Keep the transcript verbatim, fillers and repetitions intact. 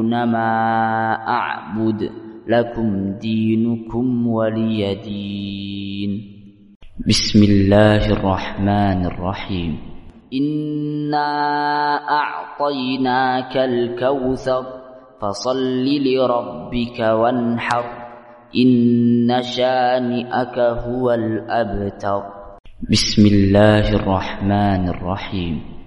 ما أعبد لكم دينكم ولي دين. بسم الله الرحمن الرحيم. إنا أعطيناك الكوثر فصل لربك وانحر إن شانئك هو الأبتر. بسم الله الرحمن الرحيم.